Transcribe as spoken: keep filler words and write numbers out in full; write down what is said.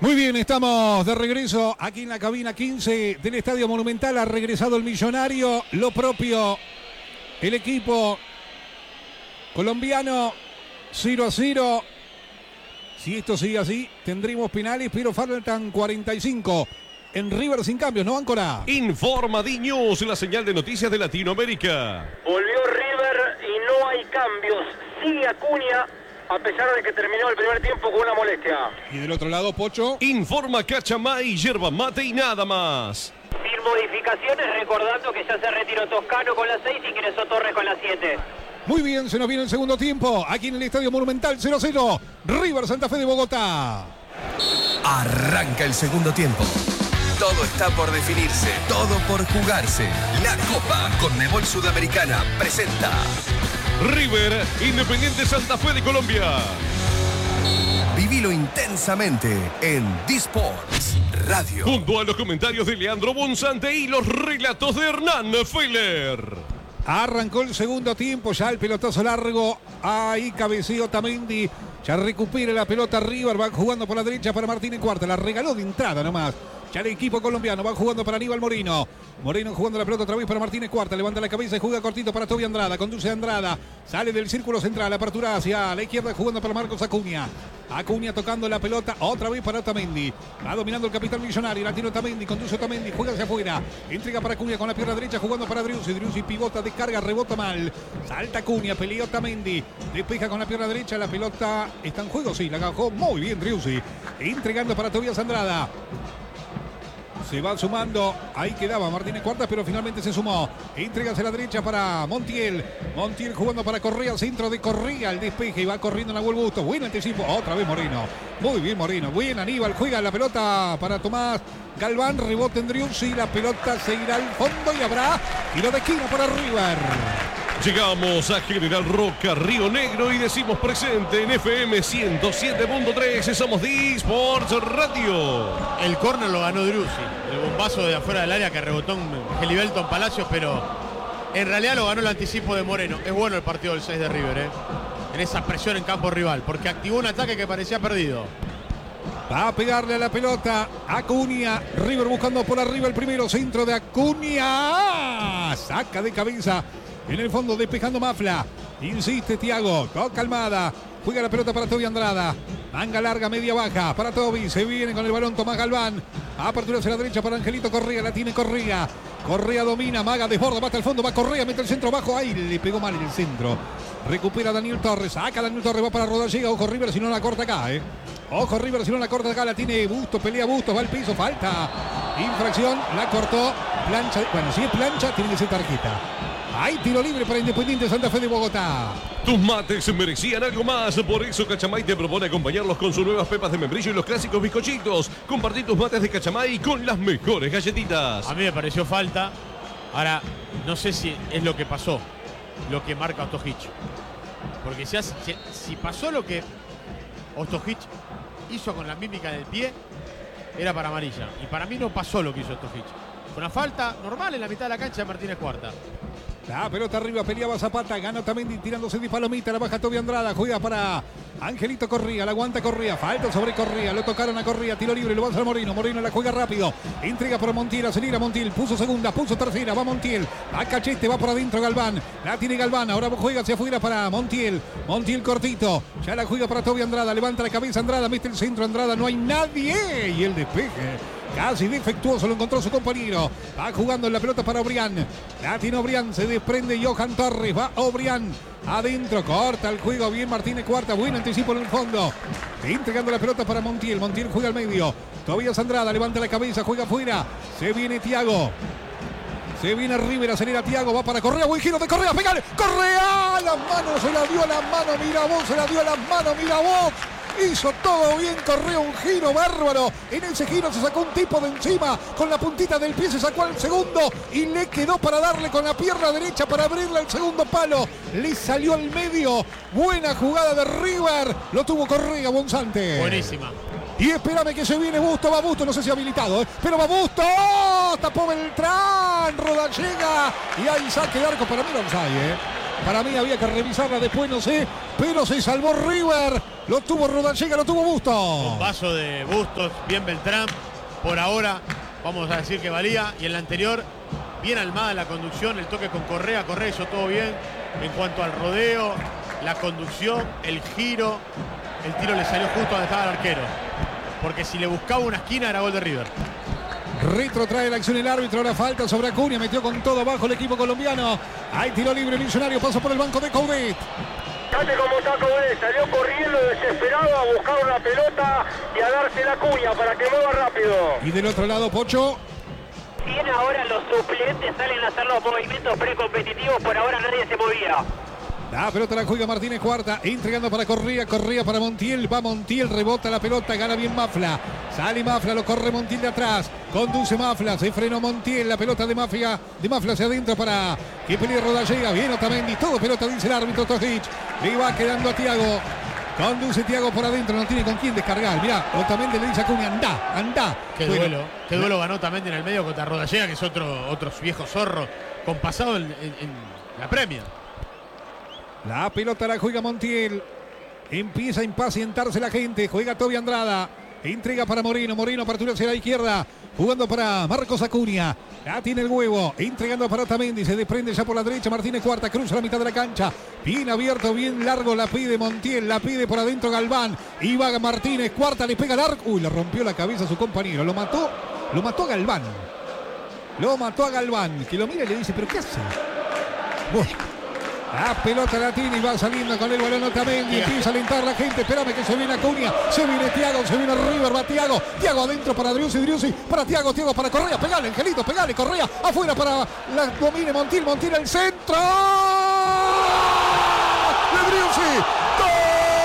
Muy bien, estamos de regreso aquí en la cabina quince del Estadio Monumental. Ha regresado el Millonario, lo propio el equipo colombiano, cero a cero. Si esto sigue así, tendremos penales, pero faltan cuarenta y cinco. En River sin cambios, ¿no, Áncora? Informa D News, la señal de noticias de Latinoamérica. Volvió River y no hay cambios. Sigue Acuña, a pesar de que terminó el primer tiempo con una molestia. Y del otro lado, Pocho. Informa Cachamay, yerba mate y nada más. Sin modificaciones, recordando que ya se retiró Toscano con la seis y ingresó Torres con la siete. Muy bien, se nos viene el segundo tiempo. Aquí en el Estadio Monumental, cero a cero. River Santa Fe de Bogotá. Arranca el segundo tiempo. Todo está por definirse, todo por jugarse. La Copa Conmebol Sudamericana presenta River, Independiente Santa Fe de Colombia. Vivilo intensamente en D-Sports Radio. Junto a los comentarios de Leandro Bonzante y los relatos de Hernán Feller. Arrancó el segundo tiempo, ya el pelotazo largo. Ahí cabeceó Otamendi. Ya recupera la pelota River. Va jugando por la derecha para Martínez Cuarta. La regaló de entrada nomás. Ya el equipo colombiano va jugando para Aníbal Moreno. Moreno jugando la pelota otra vez para Martínez Cuarta. Levanta la cabeza y juega cortito para Toby Andrada. Conduce a Andrada. Sale del círculo central. Apertura hacia la izquierda jugando para Marcos Acuña. Acuña tocando la pelota otra vez para Otamendi. Va dominando el capitán Millonario. La tira Otamendi. Conduce Otamendi. Juega hacia afuera. Entrega para Acuña con la pierna derecha jugando para Driussi. Driussi pivota, descarga, rebota mal. Salta Acuña. Pelea Otamendi. Despeja con la pierna derecha. La pelota está en juego. Sí, la agarró muy bien Driussi. Entregando para Tobias Andrada. Se va sumando, ahí quedaba Martínez Cuartas, pero finalmente se sumó. Entrega hacia la derecha para Montiel. Montiel jugando para Correa, centro de Correa, el despeje y va corriendo Nahuel Busto. Buen anticipo, otra vez Moreno. Muy bien Moreno, buen Aníbal, juega la pelota para Tomás Galván, rebote en Driussi, la pelota se irá al fondo y habrá tiro de esquina para River. Llegamos a General Roca, Río Negro y decimos presente en F M ciento siete punto tres. Somos D-Sports Radio. El córner lo ganó Driussi. El bombazo de afuera del área que rebotó en Gelibelton Palacios, pero en realidad lo ganó el anticipo de Moreno. Es bueno el partido del seis de River, ¿eh? En esa presión en campo rival, porque activó un ataque que parecía perdido. Va a pegarle a la pelota Acuña. River buscando por arriba el primero. Centro de Acuña. Saca de cabeza. En el fondo despejando Mafla. Insiste Thiago. Toca Almada. Juega la pelota para Toby Andrada. Manga larga, media baja para Toby. Se viene con el balón Tomás Galván. Apertura hacia la derecha para Angelito Correa. La tiene Correa. Correa domina. Maga desborda. Va hasta el fondo. Va Correa. Mete el centro bajo. Ahí le pegó mal en el centro. Recupera Daniel Torres. Saca Daniel Torres. Va para Rodallega. Ojo River si no la corta acá, eh. Ojo River si no la corta acá. La tiene Bustos. Pelea Bustos. Va al piso. Falta. Infracción. La cortó. Plancha. Bueno, si es plancha, tiene que ser tarjeta. Hay tiro libre para Independiente Santa Fe de Bogotá. Tus mates merecían algo más. Por eso Cachamay te propone acompañarlos con sus nuevas pepas de membrillo y los clásicos bizcochitos. Compartí tus mates de Cachamay con las mejores galletitas. A mí me pareció falta. Ahora, no sé si es lo que pasó, lo que marca Ostojic. Porque si, hace, si, si pasó lo que Ostojic hizo con la mímica del pie, era para amarilla. Y para mí no pasó lo que hizo Ostojic. Fue una falta normal en la mitad de la cancha de Martínez Cuarta. La pelota arriba, peleaba Zapata, gana Otamendi tirándose de palomita, la baja Toby Andrada, juega para Angelito Correa, la aguanta Correa, falta sobre Correa, lo tocaron a Correa, tiro libre, lo va a hacer Moreno, Moreno la juega rápido, entrega por Montiel, acelera Montiel, puso segunda, puso tercera, va Montiel, va Cachete, va por adentro Galván, la tiene Galván, ahora juega hacia afuera para Montiel, Montiel cortito, ya la juega para Toby Andrada, levanta la cabeza Andrada, mete el centro Andrada, no hay nadie, y el despeje. Casi defectuoso, lo encontró su compañero. Va jugando en la pelota para Obrián. La tiene Obrián, se desprende Johan Torres. Va Obrián adentro, corta el juego. Bien Martínez Cuarta, buen anticipo en el fondo. Entregando la pelota para Montiel. Montiel juega al medio. Todavía Andrada, levanta la cabeza, juega afuera. Se viene Thiago. Se viene River, acelera Thiago, va para Correa, buen giro de Correa, pegale. Correa, las manos, se la dio a las manos, mira vos, se la dio a las manos, mira vos. Hizo todo bien, Correa, un giro bárbaro. En ese giro se sacó un tipo de encima. Con la puntita del pie se sacó al segundo. Y le quedó para darle con la pierna derecha para abrirle el segundo palo. Le salió al medio. Buena jugada de River. Lo tuvo Correa, Bonzante. Buenísima. Y espérame que se viene Busto, va Busto, no sé si habilitado, ¿eh? Pero va Busto, ¡oh! Tapó Beltrán, Rodallega. Y ahí saque de arco, para mí no hay, ¿eh? Para mí había que revisarla después, no sé. Pero se salvó River. Lo tuvo Rodallega, lo tuvo Bustos. Un vaso de Bustos, bien Beltrán. Por ahora, vamos a decir que valía. Y en la anterior, bien Almada la conducción, el toque con Correa. Correa hizo todo bien en cuanto al rodeo, la conducción, el giro. El tiro le salió justo donde estaba el arquero. Porque si le buscaba una esquina era gol de River. Retrotrae la acción el árbitro, la falta sobre Acuña, metió con todo abajo el equipo colombiano. Hay tiro libre, Millonario pasa por el banco de Coudet. Fíjate cómo está Coudet, salió corriendo desesperado a buscar una pelota y a darse la Acuña para que mueva rápido. Y del otro lado, Pocho. Bien, ahora los suplentes salen a hacer los movimientos precompetitivos, por ahora nadie se movía. La pelota la juega Martínez Cuarta, entregando para Correa, Correa para Montiel, va Montiel, rebota la pelota, gana bien Mafla, sale Mafla, lo corre Montiel de atrás, conduce Mafla, se frenó Montiel, la pelota de Mafia, de Mafla hacia adentro para que pelee Rodallega, bien Otamendi, todo pelota dice el árbitro Tojic, le va quedando a Thiago, conduce Thiago por adentro, no tiene con quién descargar, mirá, Otamendi le dice a Acuña, anda, anda. Qué bueno, duelo, qué duelo ganó Otamendi en el medio contra Rodallega, que es otro, otro viejo zorro, con pasado en, en, en la Premier. La pelota la juega Montiel. Empieza a impacientarse la gente. Juega Toby Andrada. Entrega para Moreno. Moreno apertura hacia la izquierda. Jugando para Marcos Acuña. Ya tiene el huevo. Entregando para Otamendi. Se desprende ya por la derecha. Martínez Cuarta. Cruza la mitad de la cancha. Bien abierto, bien largo. La pide Montiel. La pide por adentro Galván. Y va Martínez Cuarta. Le pega al arco. Uy, le rompió la cabeza a su compañero. Lo mató. Lo mató a Galván. Lo mató a Galván. Que lo mira y le dice, ¿pero qué hace? Bueno. La pelota la tiene y va saliendo con el balón Otamendi. Empieza a alentar la gente. Espérame que se viene Acuña. Se viene Thiago. Se viene River. Va Thiago. Thiago adentro para Driussi. Driussi para Thiago. Thiago para Correa. Pegale, Angelito. Pegale. Correa. Afuera para la domine Montiel. Montiel al centro. De Driussi.